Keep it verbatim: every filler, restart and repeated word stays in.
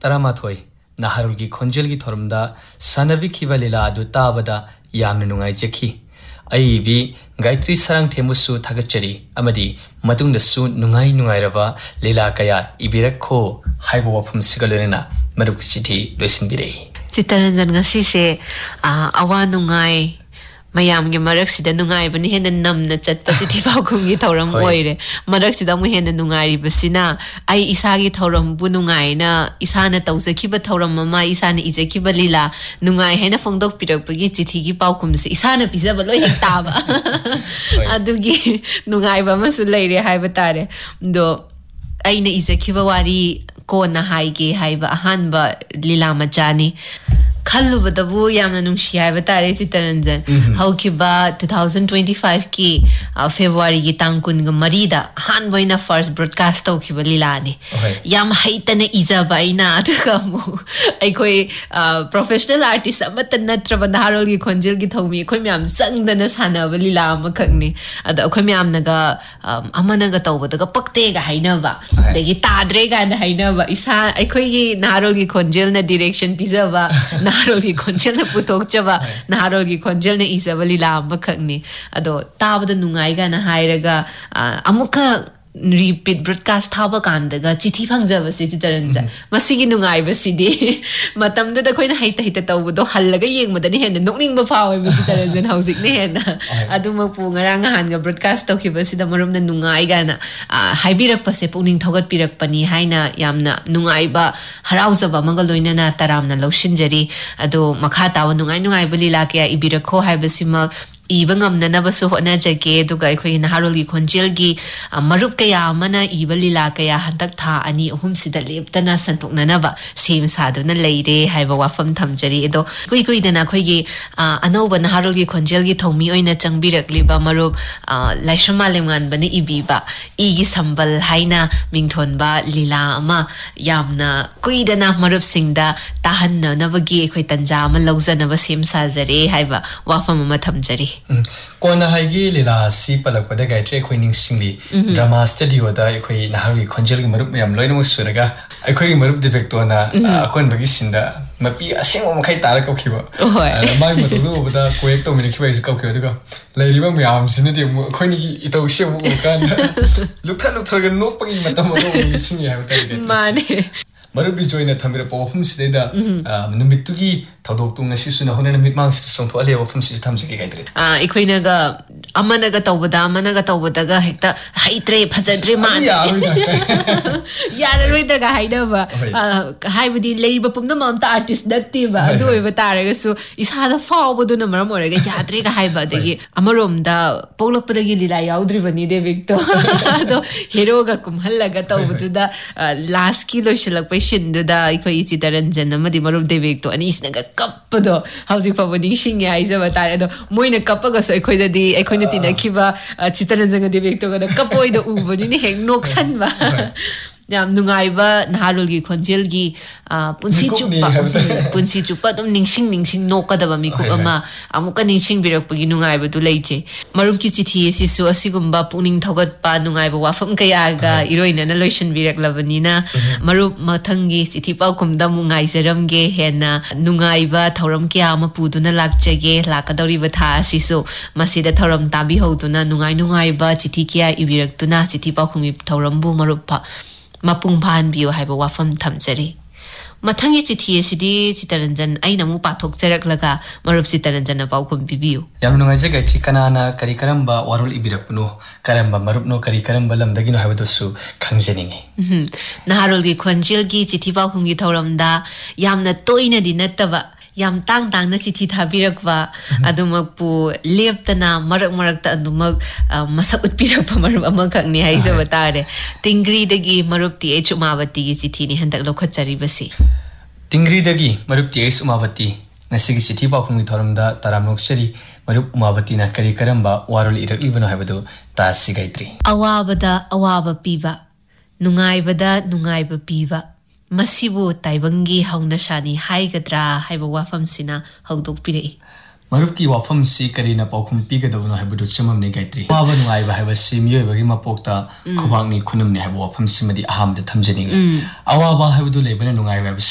Taramathoi Naharulgi Khonjelgi Thorumda Sanavikhiba Lila adu tabada yamna nungaijaki Aibi Gayatri Sarang Themusu Thagachari Amadi Matungdasu Nungai Nungairava Lila Kaya Ibirakho Haibo Wafam Sigalena Maruk City Lucinbire Chitaranjan ngasise awa nungai mayam gi marak sida nungai bani hen namna chatpa chithi paukum gi thoram oire marak sida mu hen nungai basina ai isa gi thoram bu nungai na isana tawzaki ba thoram ma isana ijaki ba lila nungai hena phongdok pirak pagi chithi gi paukum se isana pisa ba loi hekta ba adugi nungai ba masu leire hai batare do aina ijaki ba wari ko na haige haiba ahanba lila machani Khalubadabu yamna nungshi haiba tare Chitaranjan haukiba twenty twenty-five ki February gi tangkun ga marida hanboina first broadcast tawkiba lilani yam haitana ijaba ina aduga mu aikoi professional artist amata natraba naharol gi khonjel gi thawmi khoi myam sangdana sanaba lila ma khakni ada khoi myam naga amana ga tawbada ga pakte ga hainaba degi tadre ga na hainaba isa aikoi gi naharol gi khonjel na direction pizaba Naharolgi Khonjel na putok chaba Naharolgi Khonjel na isa balila makhakni ado tabada nungai ga na hairaga amuka repeat broadcast thaba kandaga chithi phangjaba se Chitaranja masigi nungai basidi matamda da khoina haita haita tawdo hallaga yengmadani hen nokning ba fawe bi Chitaranja hausik ne hen aduma pu ngarang han ga broadcast tawkhiba sida marumna nungai ga na haibirak pase puning thogat pirak pani haina yamna nungai ba harauzaba mangaloina na taramna lawshinjari ado makha tawa nungai nungai balila kya ibirakho haibasima Iba ngamnana basu hona jage duga ikhoi Naharolgi Khonjelgi marup kaya amana iba lila kaya handak tha ani ahum sida leptana santoknana ba sem saduna leire haiba wafam thamjari edo koi koi dana khoigi anoba Naharolgi Khonjelgi thomi oina changbirakliba marup laishama lemngan bani ibiba igi sambal haina mingthonba lila ama yamna koi dana marup singda tahanna nabagi ikhoi tanja ama lawjana ba sem sajare haiba wafam ama thamjari Kona haigi lila si palak pada Gayatri khoi ningsingli drama studio da khoi Naharolgi Khonjelgi marup mayam loina musuraga khoi marup defecto na akon bagi sinda mapi asing mo khai tar ka khiba mai mo do bada koek to mi khiba is ka khiba duga leiriba mayam sinati khoi ni ito se mo kan lukha lukha ga nok pagi matam mo do singi ha ta mane Marup joina thamira pawhum sideda numitugi thodok tung asisuna honena mitmang sid songtho ale wafum sid thamjaki gaidre ah ikhoina ga amana ga tawbada amana ga tawbada ga hekta haitre phajadre man yara roida ga haidaba haibadi leiba pumna mamta artist datti ba adu oiba taraga su isada fawbodu na maram oraga yadre ga haiba degi amarom da polokpadagi lila yaudri bani de victor ado hero ga kumhalla ga tawbudu da last ki loishalak Shinda ikoi Chitaranjan amadi marup devek to ani isnaga kapado housing pabodi shingi aisa batare do moina kapaga so ikoi da di ikoi na tinakhiba Chitaranjan devek to ga kapoi do ubodi ni hek noksan ba yam nungaiba Naharolgi Khonjelgi punsi chupa punsi chupa dum ningsing ningsing nokadaba mikup ama amuka ningsing birakpagi nungaiba du leiche marup ki chithi esi su asigumba puning thogat pa nungaiba wafam kaya ga iroina na lotion biraklabani na marup mathangi chithi pa kumda mungai seramge hena nungaiba thoram kya ama puduna lakchage lakadori ba tha asisu masida thoram tabi hoduna nungai nungaiba chithi kya ibiraktuna chithi pa khumi thorambu marup pa Mapung pan biyo haiba wafam thamjari Mathangi chithi asidi Chitaranjan aina mu pathok charaklaga marup Chitaranjan na paukum bibiyo yam nungai jaga chikana na kari karamba warul ibirakpuno karamba marup no kari karamba lamdagi no haiba su khangjaningi Naharolgi Khonjelgi chithi paukum gi thoramda yamna toina di nattaba yam tang tang na chithi thabirakwa adumak pu leptana marak marak ta adumak masak utpirakpa marup ama khakni haisa batare tingri dagi marup ti Umawati gi chithi ni handak lokhachari basi tingri dagi marup ti Umawati nasi gi chithi paukum gi thoramda taramnok seri marup Umawati na kari karamba warul iraklibano haibadu ta sigaitri awabada awaba piba nungaibada nungaiba piba Masibu Taibangi Hauna Shani Haigadra Haiba Wafam Sina Haudok Pire. Maruki Wafam Si Karina Pokum Piga the Habudu Chimam Negatri. Pavan I have a similar Pokta, Kubang Kunum Nehabu Wafam Simadi Aham the Tamjaning. Awaba Habudu Lebanon I have